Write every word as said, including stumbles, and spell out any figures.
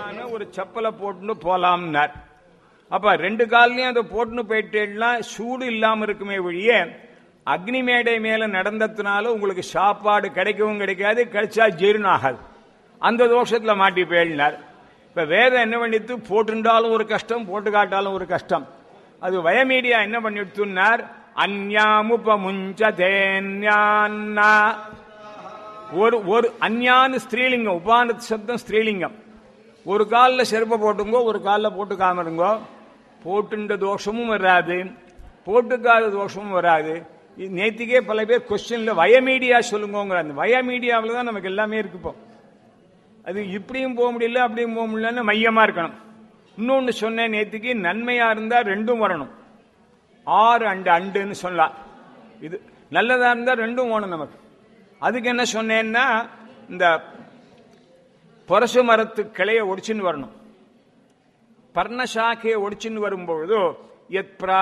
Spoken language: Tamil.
ஒரு செப்பலை போட்டுன்னு போலாம்னார். அப்ப ரெண்டு கால்லையும் அதை போட்டுன்னு போயிட்டேன்னா சூடு இல்லாம இருக்குமே ஒழிய அக்னி மேடை மேல நடந்ததுனால உங்களுக்கு சாப்பாடு கிடைக்கவும் கிடைக்காது, கிடைச்சா ஜீரணம் ஆகாது. அந்த தோஷத்துல மாட்டி போயினார். இப்ப வேதம் என்ன பண்ணிட்டு போட்டுண்டாலும் ஒரு கஷ்டம், போட்டு காட்டாலும் ஒரு கஷ்டம். அது வயமீடியா என்ன பண்ணிட்டுனார், அந்யாமுபமுஞ்சதேன்யான்னா ஒரு ஒரு அந்யான்னு ஸ்திரீலிங்கம், உபான சப்தம் ஸ்திரீலிங்கம். ஒரு காலில் செருப்பை போட்டுங்கோ, ஒரு காலில் போட்டுக்காம இருங்கோ. போட்டுன்ற தோஷமும் வராது, போட்டுக்காத தோஷமும் வராது. நேத்திக்கே பல பேர் கொஸ்டின்ல வயமீடியா சொல்லுங்க, அந்த வயமீடியாவில் தான் நமக்கு எல்லாமே இருக்கு. இப்போ அது இப்படியும் போக முடியல அப்படியும் போக முடியலன்னு மையமா இருக்கணும். இன்னொன்னு சொன்னேன் நேத்திக்கு, நன்மையா இருந்தா ரெண்டும் வரணும். ஆறு அண்டு அண்டுன்னு சொல்லலாம். இது நல்லதா இருந்தா ரெண்டும் வேணும் நமக்கு. அதுக்கு என்ன சொன்னேன்னா, இந்த பொரசு மரத்து கிளைய ஒடிச்சுன்னு வரணும். பர்ணசாக்கையை ஒடிச்சுன்னு வரும்பொழுது எத்